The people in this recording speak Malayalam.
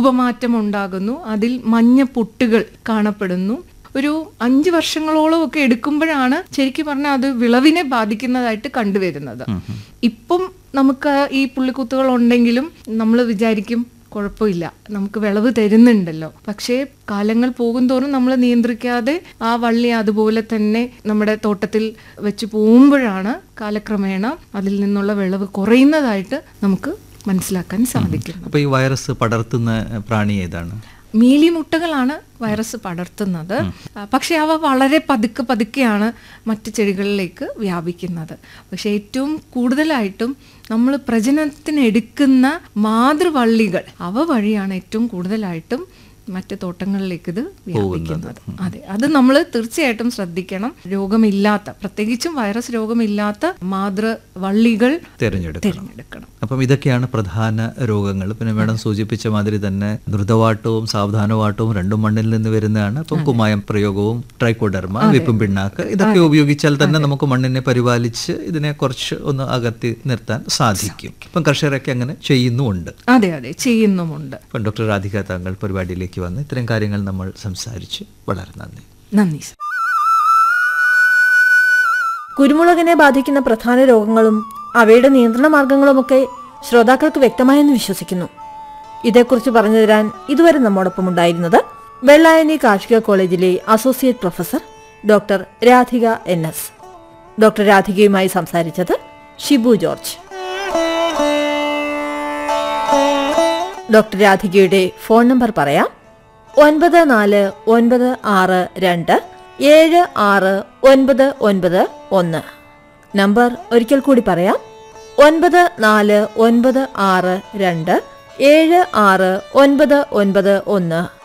രൂപമാറ്റം ഉണ്ടാകുന്നു, അതിൽ മഞ്ഞ പൊട്ടുകൾ കാണപ്പെടുന്നു. ഒരു 5 വർഷങ്ങളോളം ഒക്കെ എടുക്കുമ്പോഴാണ് ശരിക്കും പറഞ്ഞാൽ അത് വിളവിനെ ബാധിക്കുന്നതായിട്ട് കണ്ടുവരുന്നത്. ഇപ്പം നമുക്ക് ഈ പുള്ളിക്കുത്തുകൾ ഉണ്ടെങ്കിലും നമ്മൾ വിചാരിക്കും കുഴപ്പമില്ല, നമുക്ക് വിളവ് തരുന്നുണ്ടല്ലോ. പക്ഷേ കാലങ്ങൾ പോകുന്തോറും നമ്മൾ നിയന്ത്രിക്കാതെ ആ വള്ളി അതുപോലെ തന്നെ നമ്മുടെ തോട്ടത്തിൽ വെച്ച് പോകുമ്പോഴാണ് കാലക്രമേണ അതിൽ നിന്നുള്ള വിളവ് കുറയുന്നതായിട്ട് നമുക്ക് മനസ്സിലാക്കാൻ സാധിക്കും. അപ്പോൾ ഈ വൈറസ് പടർത്തുന്ന പ്രാണി ഏതാണ്? മീലിമുട്ടകളാണ് വൈറസ് പടർത്തുന്നത്. പക്ഷെ അവ വളരെ പതുക്കെയാണ് മറ്റ് ചെടികളിലേക്ക് വ്യാപിക്കുന്നത്. പക്ഷെ ഏറ്റവും കൂടുതലായിട്ടും നമ്മൾ പ്രജനനത്തിനെടുക്കുന്ന മാതൃവള്ളികൾ അവ വഴിയാണ് ഏറ്റവും കൂടുതലായിട്ടും മറ്റ് തോട്ടങ്ങളിലേക്ക് ഇത് വ്യാപിക്കുന്നത്. അതെ, അത് നമ്മൾ തീർച്ചയായിട്ടും ശ്രദ്ധിക്കണം. രോഗമില്ലാത്ത, പ്രത്യേകിച്ചും വൈറസ് രോഗമില്ലാത്ത മാതൃവള്ളികൾ തിരഞ്ഞെടുക്കണം. അപ്പം ഇതൊക്കെയാണ് പ്രധാന രോഗങ്ങൾ. പിന്നെ മേഡം സൂചിപ്പിച്ച മാതിരി തന്നെ ദ്രുതവാട്ടവും സാവധാനവാട്ടവും രണ്ടും മണ്ണിൽ നിന്ന് വരുന്നതാണ്. അപ്പം കുമ്മായം പ്രയോഗവും ട്രൈക്കോഡെർമ, വേപ്പിൻ പിണ്ണാക്ക് ഇതൊക്കെ ഉപയോഗിച്ചാൽ തന്നെ നമുക്ക് മണ്ണിനെ പരിപാലിച്ച് ഇതിനെ കുറച്ച് ഒന്ന് അകത്തി നിർത്താൻ സാധിക്കും. ഇപ്പം കർഷകരൊക്കെ അങ്ങനെ ചെയ്യുന്നുമുണ്ട്. അതെ, ചെയ്യുന്നുമുണ്ട്. അപ്പം ഡോക്ടർ രാധിക, താങ്കൾ പരിപാടിയിലേക്ക് വന്ന് ഇത്തരം കാര്യങ്ങൾ നമ്മൾ സംസാരിച്ചു. വളരെ നന്ദി. നന്ദി. കുരുമുളകിനെ ബാധിക്കുന്ന പ്രധാന രോഗങ്ങളും അവയുടെ നിയന്ത്രണ മാർഗങ്ങളുമൊക്കെ ശ്രോതാക്കൾക്ക് വ്യക്തമായെന്ന് വിശ്വസിക്കുന്നു. ഇതേക്കുറിച്ച് പറഞ്ഞു തരാൻ ഇതുവരെ നമ്മോടൊപ്പം ഉണ്ടായിരുന്നത് വെള്ളായണി കാർഷിക കോളേജിലെ associate professor doctor Radhika NS. Doctor രാധികയുമായി സംസാരിച്ചത് Shibu George. Doctor രാധികയുടെ phone number പറയാം: 9492767991. നമ്പർ ഒരിക്കൽ കൂടി പറയാം: 9492767991.